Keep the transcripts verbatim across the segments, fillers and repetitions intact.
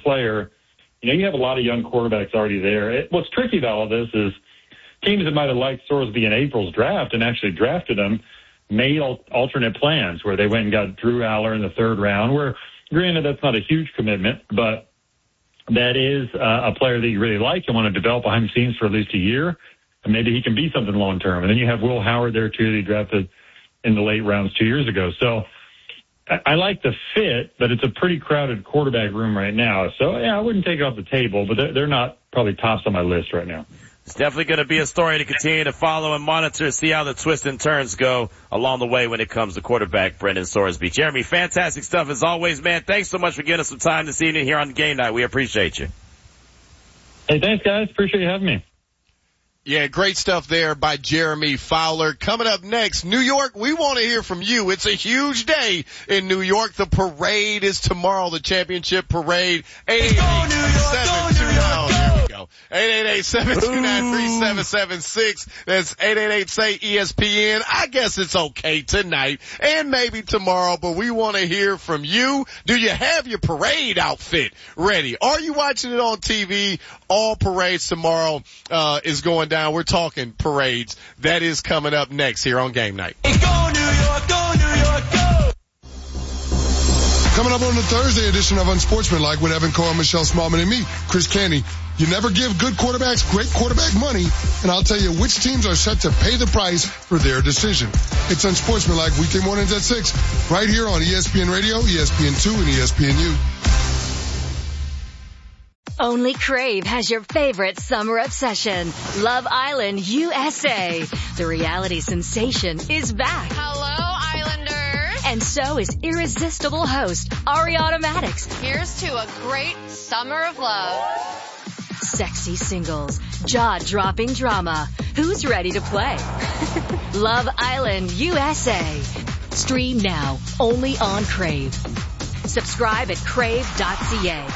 player, you know, you have a lot of young quarterbacks already there. It, what's tricky about all this is teams that might have liked Sorsby in April's draft and actually drafted him made al- alternate plans where they went and got Drew Aller in the third round, where, granted, that's not a huge commitment, but that is uh, a player that you really like and want to develop behind the scenes for at least a year, and maybe he can be something long-term. And then you have Will Howard there, too, that he drafted in the late rounds two years ago. So I, I like the fit, but it's a pretty crowded quarterback room right now. So, yeah, I wouldn't take it off the table, but they're, they're not probably tops on my list right now. It's definitely going to be a story to continue to follow and monitor, see how the twists and turns go along the way when it comes to quarterback Brendan Sorsby. Jeremy, fantastic stuff as always, man. Thanks so much for giving us some time this evening here on Game Night. We appreciate you. Hey, thanks, guys. Appreciate you having me. Yeah, great stuff there by Jeremy Fowler. Coming up next, New York, we want to hear from you. It's a huge day in New York. The parade is tomorrow, the championship parade. eight eight eight, seven two nine There we go. eight eight eight, seven two nine, three seven seven six That's eight eight eight, say E S P N. I guess it's okay tonight and maybe tomorrow, but we want to hear from you. Do you have your parade outfit ready? Are you watching it on T V? All parades tomorrow uh is going down. We're talking parades. That is coming up next here on Game Night. Go New York, go New York, go! Coming up on the Thursday edition of Unsportsmanlike with Evan Cohen, Michelle Smallman, and me, Chris Canty. You never give good quarterbacks great quarterback money, and I'll tell you which teams are set to pay the price for their decision. It's Unsportsmanlike weekday mornings at six, right here on E S P N Radio, E S P N two, and E S P N U. Only Crave has your favorite summer obsession, Love Island U S A. The reality sensation is back. Hello, Islanders. And so is irresistible host Ariana Maddox. Here's to a great summer of love. Sexy singles, jaw-dropping drama. Who's ready to play? Love Island U S A. Stream now, only on Crave. Subscribe at crave dot c a.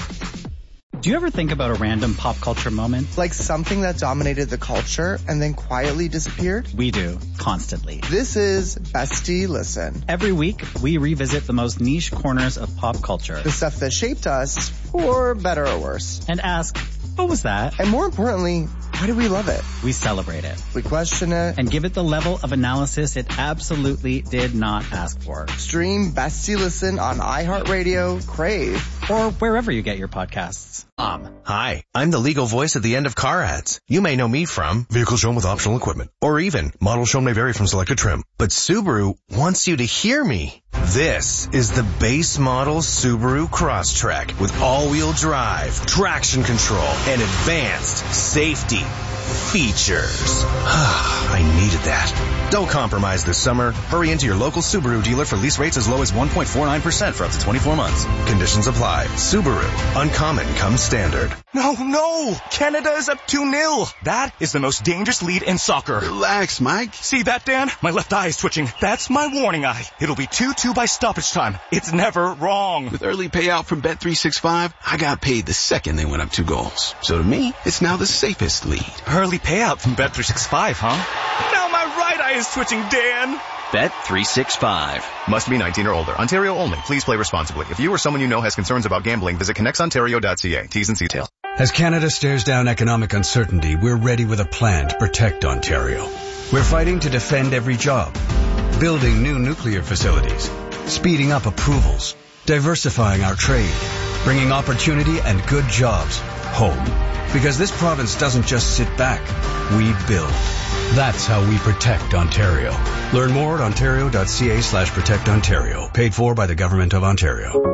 Do you ever think about a random pop culture moment? Like something that dominated the culture and then quietly disappeared? We do, constantly. This is Bestie Listen. Every week, we revisit the most niche corners of pop culture. The stuff that shaped us, for better or worse. And ask, what was that? And more importantly, why do we love it? We celebrate it. We question it. And give it the level of analysis it absolutely did not ask for. Stream Bestie Listen on iHeartRadio, Crave, or wherever you get your podcasts. Um, hi, I'm the legal voice at the end of car ads. You may know me from Vehicle Shown with Optional Equipment, or even Model Shown may vary from selected trim. But Subaru wants you to hear me. This is the base model Subaru Crosstrek with all-wheel drive, traction control, and advanced safety features. I needed that. Don't compromise this summer. Hurry into your local Subaru dealer for lease rates as low as one point four nine percent for up to twenty-four months. Conditions apply. Subaru. Uncommon comes standard. No, no! Canada is up two nil. That is the most dangerous lead in soccer. Relax, Mike. See that, Dan? My left eye is twitching. That's my warning eye. It'll be two two by stoppage time. It's never wrong. With early payout from Bet three sixty-five, I got paid the second they went up two goals. So to me, it's now the safest lead. Early payout from Bet three sixty-five, huh? Now my right eye is twitching, Dan. Bet three sixty-five. Must be nineteen or older. Ontario only. Please play responsibly. If you or someone you know has concerns about gambling, visit connects ontario dot c a. T's and C's. As Canada stares down economic uncertainty, we're ready with a plan to protect Ontario. We're fighting to defend every job, building new nuclear facilities, speeding up approvals, diversifying our trade, bringing opportunity and good jobs home. Because this province doesn't just sit back, we build. That's how we protect Ontario. Learn more at ontario dot c a slash protect ontario. Paid for by the Government of Ontario.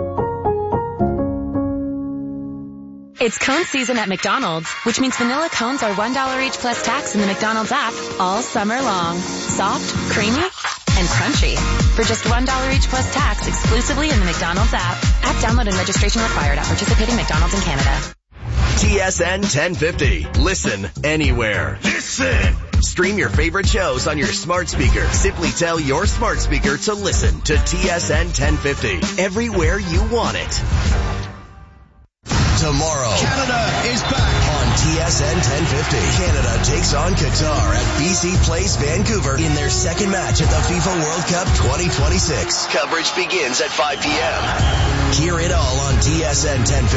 It's cone season at McDonald's, which means vanilla cones are one dollar each plus tax in the McDonald's app all summer long. Soft, creamy, and crunchy. For just one dollar each plus tax exclusively in the McDonald's app. App download and registration required at participating McDonald's in Canada. T S N ten fifty. Listen anywhere. Listen! Stream your favorite shows on your smart speaker. Simply tell your smart speaker to listen to T S N ten fifty. Everywhere you want it. Tomorrow, Canada is back on T S N ten fifty. Canada takes on Qatar at B C Place Vancouver in their second match at the FIFA World Cup twenty twenty-six. Coverage begins at five p.m. Hear it all on T S N ten fifty.